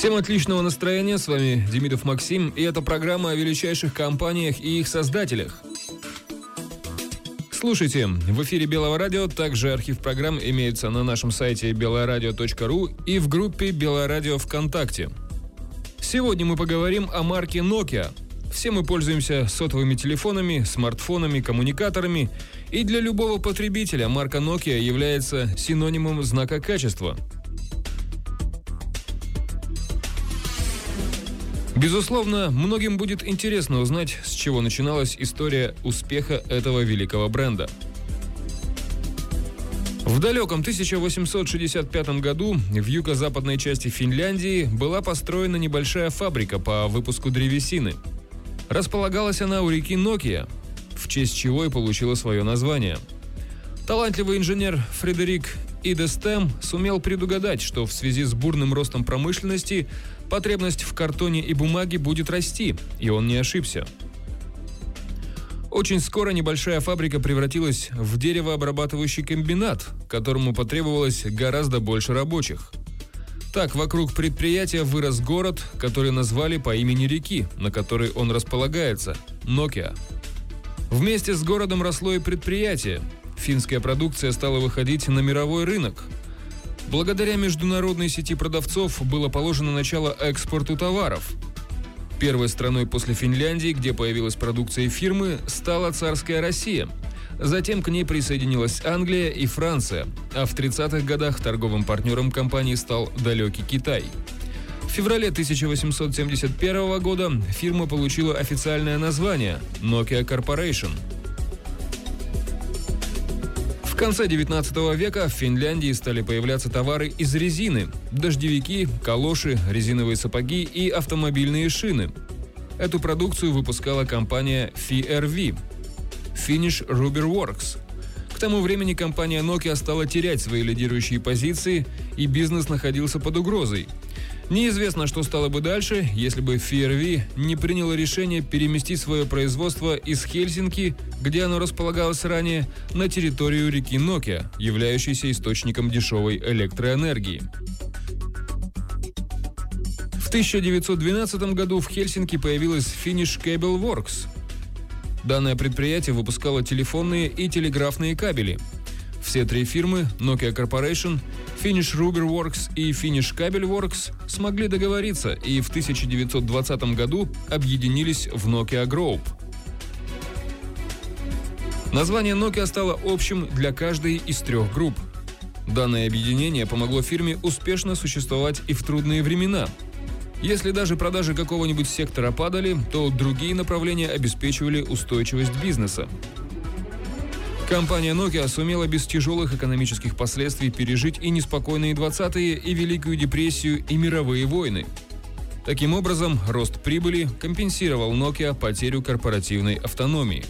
Всем отличного настроения, с вами Демидов Максим, и это программа о величайших компаниях и их создателях. Слушайте, в эфире Белого радио, также архив программ имеется на нашем сайте beloradio.ru и в группе Белое радио ВКонтакте. Сегодня мы поговорим о марке Nokia. Все мы пользуемся сотовыми телефонами, смартфонами, коммуникаторами, и для любого потребителя марка Nokia является синонимом знака качества. Безусловно, многим будет интересно узнать, с чего начиналась история успеха этого великого бренда. В далеком 1865 году в юго-западной части Финляндии была построена небольшая фабрика по выпуску древесины. Располагалась она у реки Nokia, в честь чего и получила свое название. Талантливый инженер Фредерик Идестем сумел предугадать, что в связи с бурным ростом промышленности потребность в картоне и бумаге будет расти, и он не ошибся. Очень скоро небольшая фабрика превратилась в деревообрабатывающий комбинат, которому потребовалось гораздо больше рабочих. Так, вокруг предприятия вырос город, который назвали по имени реки, на которой он располагается – Nokia. Вместе с городом росло и предприятие. Финская продукция стала выходить на мировой рынок. Благодаря международной сети продавцов было положено начало экспорту товаров. Первой страной после Финляндии, где появилась продукция фирмы, стала царская Россия. Затем к ней присоединилась Англия и Франция, а в 30-х годах торговым партнером компании стал далекий Китай. В феврале 1871 года фирма получила официальное название – Nokia Corporation. В конце 19 века в Финляндии стали появляться товары из резины – дождевики, калоши, резиновые сапоги и автомобильные шины. Эту продукцию выпускала компания FRV – Finnish Rubber Works. К тому времени компания Nokia стала терять свои лидирующие позиции, и бизнес находился под угрозой. Неизвестно, что стало бы дальше, если бы FRV не приняло решение переместить свое производство из Хельсинки, где оно располагалось ранее, на территорию реки Nokia, являющейся источником дешевой электроэнергии. В 1912 году в Хельсинки появилась Finnish Cable Works. Данное предприятие выпускало телефонные и телеграфные кабели. Все три фирмы – Nokia Corporation, Finnish Rubber Works и Finnish Cable Works – смогли договориться и в 1920 году объединились в Nokia Group. Название Nokia стало общим для каждой из трех групп. Данное объединение помогло фирме успешно существовать и в трудные времена. Если даже продажи какого-нибудь сектора падали, то другие направления обеспечивали устойчивость бизнеса. Компания Nokia сумела без тяжелых экономических последствий пережить и неспокойные 20-е, и Великую депрессию, и мировые войны. Таким образом, рост прибыли компенсировал Nokia потерю корпоративной автономии.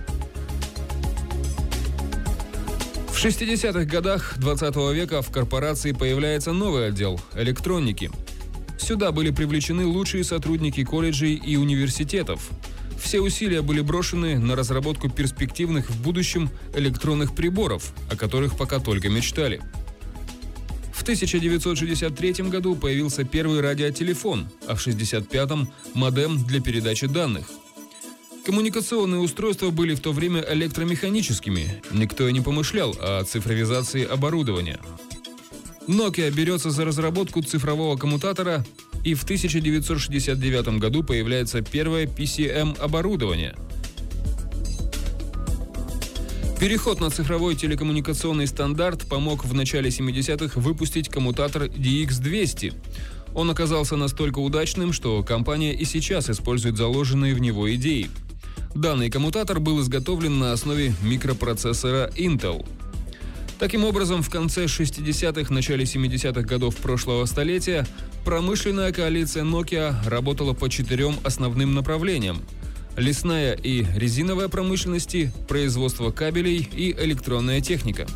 В 60-х годах 20 века в корпорации появляется новый отдел – электроники. Сюда были привлечены лучшие сотрудники колледжей и университетов. Все усилия были брошены на разработку перспективных в будущем электронных приборов, о которых пока только мечтали. В 1963 году появился первый радиотелефон, а в 1965-м – модем для передачи данных. Коммуникационные устройства были в то время электромеханическими, никто и не помышлял о цифровизации оборудования. Nokia берется за разработку цифрового коммутатора, и в 1969 году появляется первое PCM-оборудование. Переход на цифровой телекоммуникационный стандарт помог в начале 70-х выпустить коммутатор DX200. Он оказался настолько удачным, что компания и сейчас использует заложенные в него идеи. Данный коммутатор был изготовлен на основе микропроцессора Intel. Таким образом, в конце 60-х, начале 70-х годов прошлого столетия промышленная коалиция Nokia работала по 4 основным направлениям: лесная и резиновая промышленности, производство кабелей и электронная техника.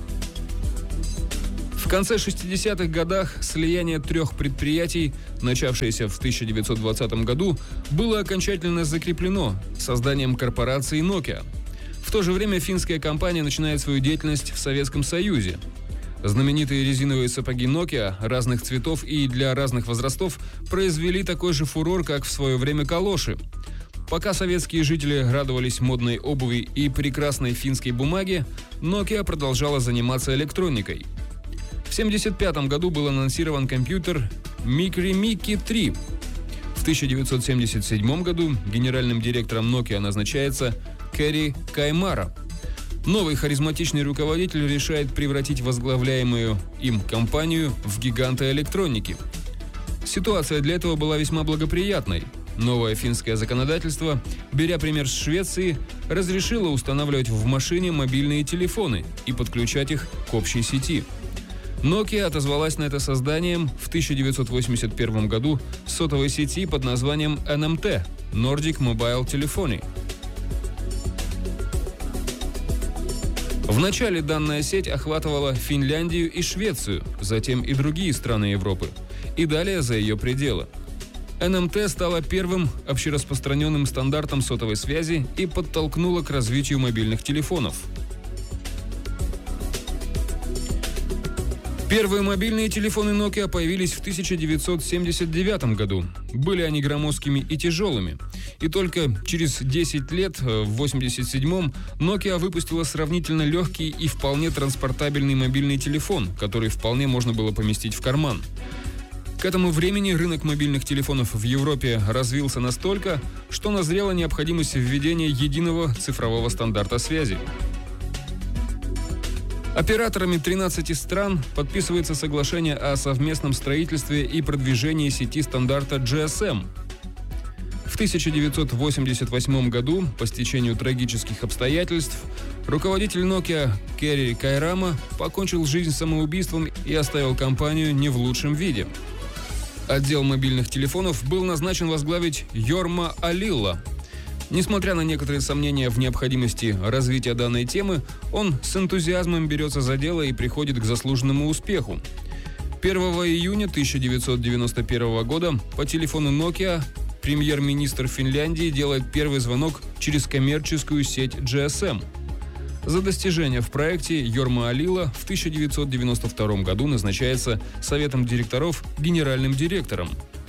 В конце 60-х годах слияние трех предприятий, начавшееся в 1920 году, было окончательно закреплено созданием корпорации Nokia. В то же время финская компания начинает свою деятельность в Советском Союзе. Знаменитые резиновые сапоги Nokia разных цветов и для разных возрастов произвели такой же фурор, как в свое время калоши. Пока советские жители радовались модной обуви и прекрасной финской бумаге, Nokia продолжала заниматься электроникой. В 1975 году был анонсирован компьютер Micro-Mickey 3. В 1977 году генеральным директором Nokia назначается Кэри Каймара. Новый харизматичный руководитель решает превратить возглавляемую им компанию в гиганта электроники. Ситуация для этого была весьма благоприятной. Новое финское законодательство, беря пример с Швеции, разрешило устанавливать в машине мобильные телефоны и подключать их к общей сети. Nokia отозвалась на это созданием в 1981 году сотовой сети под названием NMT – Nordic Mobile Telephony. Вначале данная сеть охватывала Финляндию и Швецию, затем и другие страны Европы, и далее за ее пределы. NMT стала первым общераспространенным стандартом сотовой связи и подтолкнула к развитию мобильных телефонов. Первые мобильные телефоны Nokia появились в 1979 году. Были они громоздкими и тяжелыми. И только через 10 лет, в 1987-м, Nokia выпустила сравнительно легкий и вполне транспортабельный мобильный телефон, который вполне можно было поместить в карман. К этому времени рынок мобильных телефонов в Европе развился настолько, что назрела необходимость введения единого цифрового стандарта связи. Операторами 13 стран подписывается соглашение о совместном строительстве и продвижении сети стандарта GSM. В 1988 году, по стечению трагических обстоятельств, руководитель Nokia Кэри Кайрама покончил жизнь самоубийством и оставил компанию не в лучшем виде. Отдел мобильных телефонов был назначен возглавить Jorma Ollila. Несмотря на некоторые сомнения в необходимости развития данной темы, он с энтузиазмом берется за дело и приходит к заслуженному успеху. 1 июня 1991 года по телефону Nokia премьер-министр Финляндии делает первый звонок через коммерческую сеть GSM. За достижения в проекте Jorma Ollila в 1992 году назначается Советом директоров генеральным директором.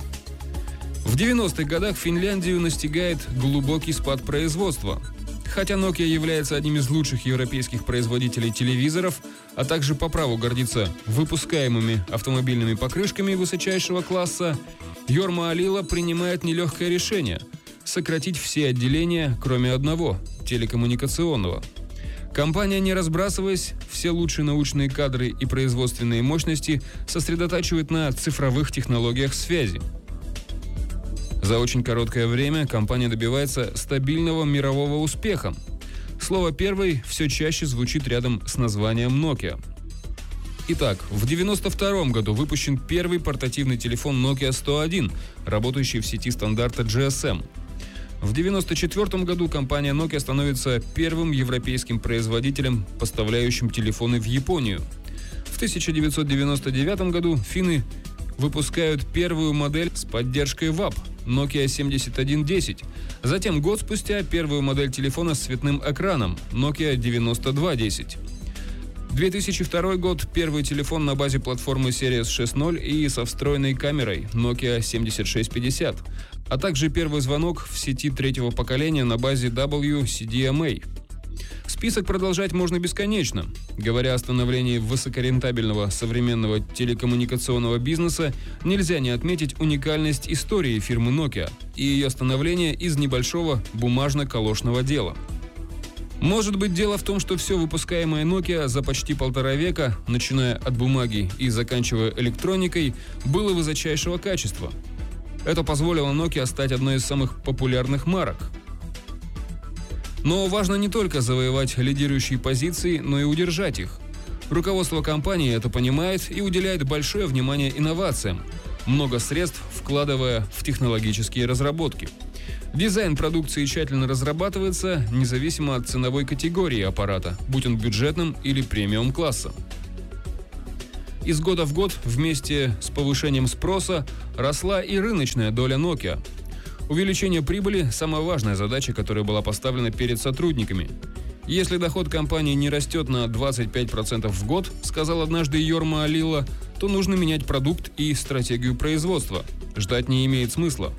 В 90-х годах Финляндию настигает глубокий спад производства. Хотя Nokia является одним из лучших европейских производителей телевизоров, а также по праву гордится выпускаемыми автомобильными покрышками высочайшего класса, Jorma Ollila принимает нелегкое решение – сократить все отделения, кроме одного – телекоммуникационного. Компания, не разбрасываясь, все лучшие научные кадры и производственные мощности сосредотачивает на цифровых технологиях связи. За очень короткое время компания добивается стабильного мирового успеха. Слово «первый» все чаще звучит рядом с названием Nokia. Итак, в 1992 году выпущен первый портативный телефон Nokia 101, работающий в сети стандарта GSM. В 1994 году компания Nokia становится первым европейским производителем, поставляющим телефоны в Японию. В 1999 году финны выпускают первую модель с поддержкой ВАП – Nokia 7110. Затем год спустя первую модель телефона с цветным экраном – Nokia 9210. 2002 год – первый телефон на базе платформы Series 6.0 и со встроенной камерой Nokia 7650, а также первый звонок в сети третьего поколения на базе WCDMA. Список продолжать можно бесконечно. Говоря о становлении высокорентабельного современного телекоммуникационного бизнеса, нельзя не отметить уникальность истории фирмы Nokia и ее становление из небольшого бумажно-калошного дела. Может быть, дело в том, что все выпускаемое Nokia за почти 1,5 века, начиная от бумаги и заканчивая электроникой, было высочайшего качества. Это позволило Nokia стать одной из самых популярных марок. Но важно не только завоевать лидирующие позиции, но и удержать их. Руководство компании это понимает и уделяет большое внимание инновациям, много средств вкладывая в технологические разработки. Дизайн продукции тщательно разрабатывается, независимо от ценовой категории аппарата, будь он бюджетным или премиум-класса. Из года в год вместе с повышением спроса росла и рыночная доля Nokia. Увеличение прибыли – самая важная задача, которая была поставлена перед сотрудниками. Если доход компании не растет на 25% в год, сказал однажды Йорма Алила, то нужно менять продукт и стратегию производства. Ждать не имеет смысла.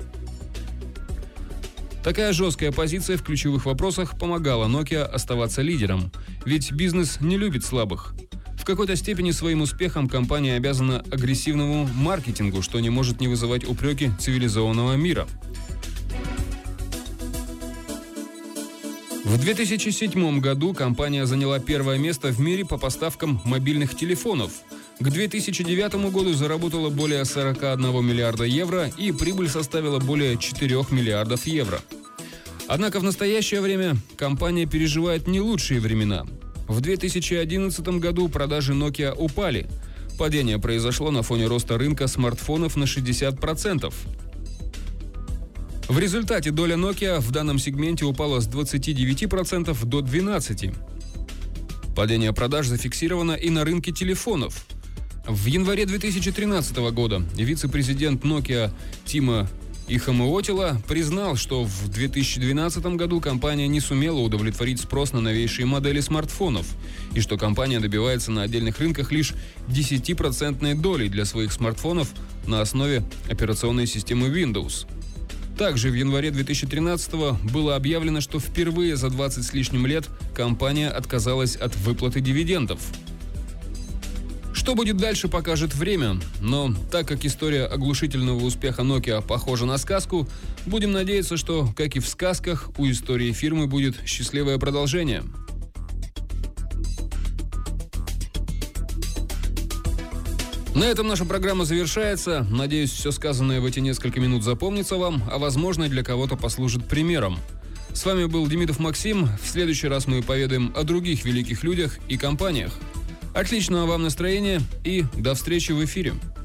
Такая жесткая позиция в ключевых вопросах помогала Nokia оставаться лидером, ведь бизнес не любит слабых. В какой-то степени своим успехом компания обязана агрессивному маркетингу, что не может не вызывать упреки цивилизованного мира. В 2007 году компания заняла первое место в мире по поставкам мобильных телефонов. К 2009 году заработала более 41 миллиарда евро и прибыль составила более 4 миллиардов евро. Однако в настоящее время компания переживает не лучшие времена. В 2011 году продажи Nokia упали. Падение произошло на фоне роста рынка смартфонов на 60%. В результате доля Nokia в данном сегменте упала с 29% до 12%. Падение продаж зафиксировано и на рынке телефонов. В январе 2013 года вице-президент Nokia Тимо Ихамуотила признал, что в 2012 году компания не сумела удовлетворить спрос на новейшие модели смартфонов и что компания добивается на отдельных рынках лишь 10% долей для своих смартфонов на основе операционной системы Windows. Также в январе 2013 было объявлено, что впервые за 20 с лишним лет компания отказалась от выплаты дивидендов. Что будет дальше, покажет время, но так как история оглушительного успеха Nokia похожа на сказку, будем надеяться, что, как и в сказках, у истории фирмы будет счастливое продолжение. На этом наша программа завершается. Надеюсь, все сказанное в эти несколько минут запомнится вам, а возможно, для кого-то послужит примером. С вами был Демидов Максим. В следующий раз мы поведаем о других великих людях и компаниях. Отличного вам настроения и до встречи в эфире.